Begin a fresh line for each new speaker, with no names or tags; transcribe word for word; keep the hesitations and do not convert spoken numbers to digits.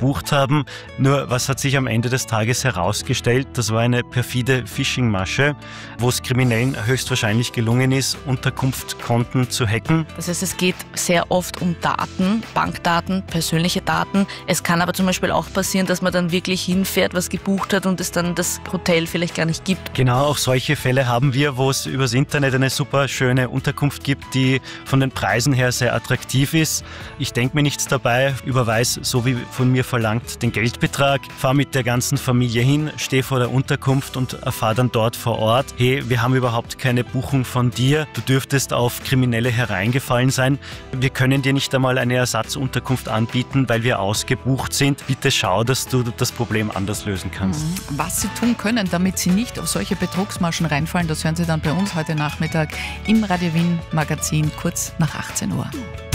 gebucht haben. Nur was hat sich am Ende des Tages herausgestellt? Das war eine perfide Phishing-Masche, wo es Kriminellen höchstwahrscheinlich gelungen ist, Unterkunftskonten zu hacken.
Das heißt, es geht sehr oft um Daten, Bankdaten, persönliche Daten. Es kann aber zum Beispiel auch passieren, dass man dann wirklich hinfährt, was gebucht hat und es dann das Hotel vielleicht gar nicht gibt.
Genau, auch solche Fälle haben wir, wo es übers Internet eine super schöne Unterkunft gibt, die von den Preisen her sehr attraktiv ist. Ich denke mir nichts dabei, überweise, so wie von mir verlangt, den Geldbetrag, fahre mit der ganzen Familie hin, stehe vor der Unterkunft und erfahre dann dort vor Ort, hey, wir haben überhaupt keine Buchung von dir, du dürftest auf Kriminelle hereingefallen sein, wir können dir nicht einmal eine Ersatzunterkunft anbieten, weil wir ausgebucht sind. Bitte schau, dass du das Problem anders lösen kannst.
Was Sie tun können, damit Sie nicht auf solche Betrugsmaschen reinfallen, das hören Sie dann bei uns heute Nachmittag im Radio Wien Magazin kurz nach achtzehn Uhr.